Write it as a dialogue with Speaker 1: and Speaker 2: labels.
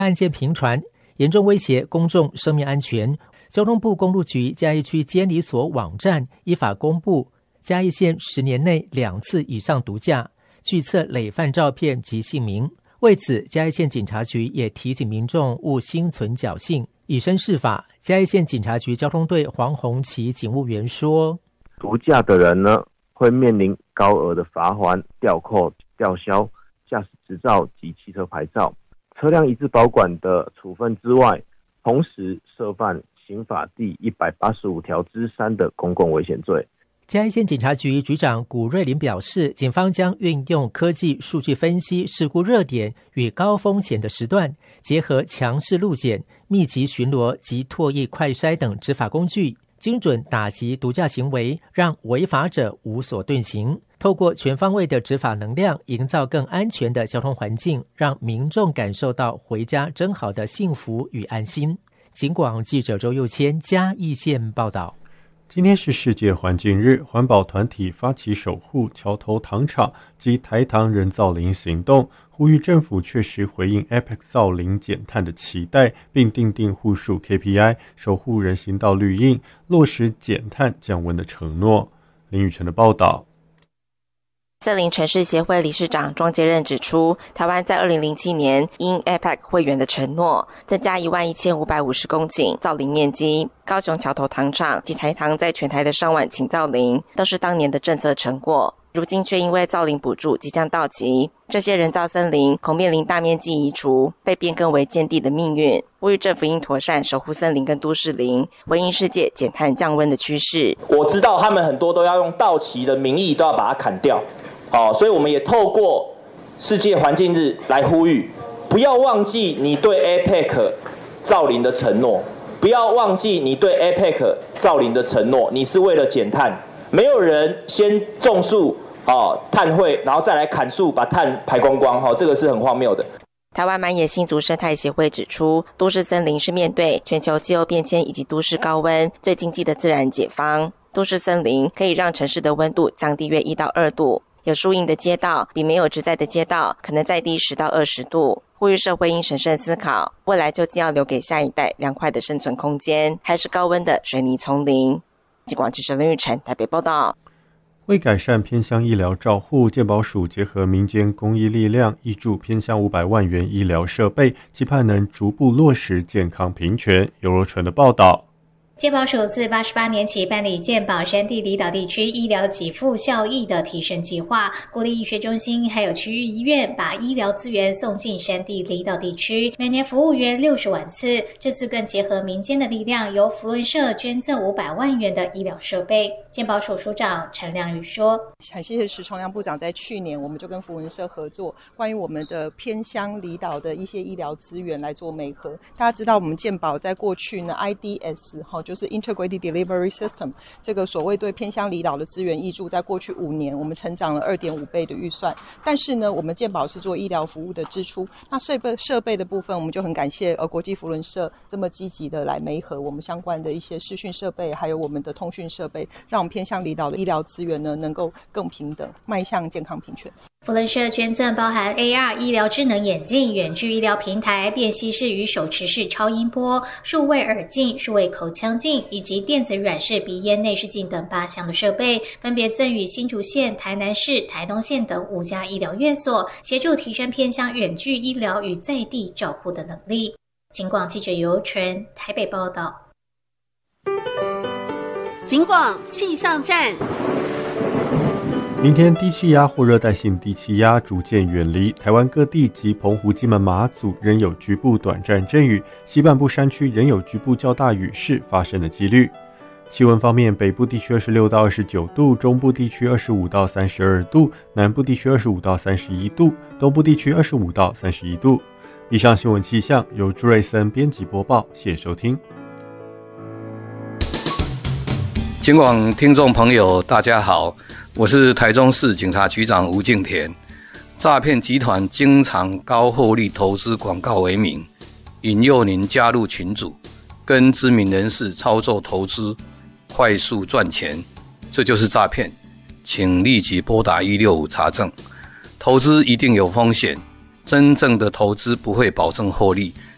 Speaker 1: 案件频传，严重威胁公众生命安全。交通部公路局嘉义区监理所网站依法公布，嘉义县10年内2次以上毒驾，拒测累犯照片及姓名。为此，嘉义县警察局也提醒民众勿心存侥幸，以身试法。嘉义县警察局交通队黄宏奇警务员说：
Speaker 2: 毒驾的人呢，会面临高额的罚锾、吊扣、吊销驾驶执照及汽车牌照、车辆移置保管的处分之外，同时涉犯刑法第185条之3的公共危险罪。
Speaker 1: 嘉义县警察局局长古瑞麟表示，警方将运用科技数据分析事故热点与高风险的时段，结合强势路检、密集巡逻及唾液快筛等执法工具，精准打击毒驾行为，让违法者无所遁形。透过全方位的执法能量，营造更安全的交通环境，让民众感受到回家真好的幸福与安心。警广记者周佑谦嘉义县报道。
Speaker 3: 今天是世界环境日，环保团体发起守护桥头糖厂及台糖人造林行动，呼吁政府确实回应 APEC 造林减碳的期待，并订定户数 KPI， 守护人行道绿荫，落实减碳降温的承诺。林宇晨的报道。
Speaker 4: 森林城市协会理事长庄杰任指出，台湾在2007年因 APEC 会员的承诺，增加11550公顷造林面积。高雄桥头糖厂及台糖在全台的上万顷造林，都是当年的政策成果。如今却因为造林补助即将到期，这些人造森林恐面临大面积移除、被变更为建地的命运。呼吁政府应妥善守护森林跟都市林，回应世界减碳降温的趋势。
Speaker 5: 我知道他们很多都要用到期的名义都要把它砍掉。所以我们也透过世界环境日来呼吁，不要忘记你对 APEC 造林的承诺，不要忘记你对 APEC 造林的承诺，你是为了减碳。没有人先种树碳汇，然后再来砍树把碳排光光，这个是很荒谬的。
Speaker 4: 台湾满野新竹生态协会指出，都市森林是面对全球气候变迁以及都市高温最经济的自然解方。都市森林可以让城市的温度降低约1到2度。有树荫的街道比没有植栽的街道可能再低10到20度，呼吁社会应审慎思考，未来究竟要留给下一代凉快的生存空间，还是高温的水泥丛林。警广记者林玉成台北报道。
Speaker 3: 为改善偏乡医疗照护，健保署结合民间公益力量，挹注偏乡500万元医疗设备，期盼能逐步落实健康平权。游若纯的报道。
Speaker 6: 健保署自88年起办理健保山地离岛地区医疗给付效益的提升计划，鼓励医学中心还有区域医院把医疗资源送进山地离岛地区，每年服务约60万次。这次更结合民间的力量，由扶轮社捐赠500万元的医疗设备。健保署署长陈亮宇说：
Speaker 7: 很谢谢石崇亮部长，在去年我们就跟扶轮社合作，关于我们的偏乡离岛的一些医疗资源来做媒合。大家知道我们健保在过去呢 IDS 就是 Integrated Delivery System 这个所谓对偏乡离岛的资源挹注，在过去5年我们成长了2.5倍的预算。但是呢，我们健保是做医疗服务的支出，那设备的部分我们就很感谢国际扶轮社这么积极的来媒合我们相关的一些视讯设备，还有我们的通讯设备，让我们偏乡离岛的医疗资源呢能够更平等，迈向健康平权。
Speaker 6: 扶轮社捐赠包含 AR 医疗智能眼镜、远距医疗平台、便携式与手持式超音波、数位耳镜、数位口腔镜以及电子软式鼻咽内视镜等8项的设备，分别赠予新竹县、台南市、台东县等5家医疗院所，协助提升偏乡远距医疗与在地照护的能力。警广记者游纯台北报道。
Speaker 8: 警广气象站。
Speaker 3: 明天低气压或热带性低气压逐渐远离台湾各地及澎湖、金门、马祖，仍有局部短暂阵雨，西半部山区仍有局部较大雨势发生的几率。气温方面，北部地区26到29度，中部地区25到32度，南部地区25到31度，东部地区25到31度。以上新闻气象由朱瑞森编辑播报，谢谢收听。
Speaker 9: 警广听众朋友大家好，我是台中市警察局长吴敬田。诈骗集团经常高获利投资广告为名，引诱您加入群组，跟知名人士操作投资，快速赚钱，这就是诈骗。请立即拨打165查证。投资一定有风险，真正的投资不会保证获利，